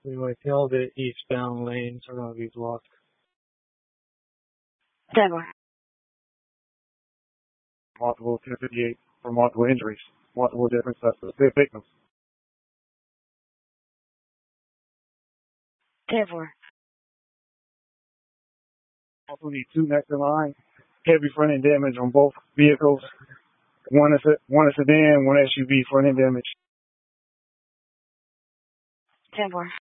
Anyway, all the eastbound lanes are going to be blocked. 10-4. Multiple 1058 for multiple injuries. Multiple different victims. 10-4. Also need 2 next in line. Heavy front end damage on both vehicles. One is a sedan, one SUV front end damage. 10-4.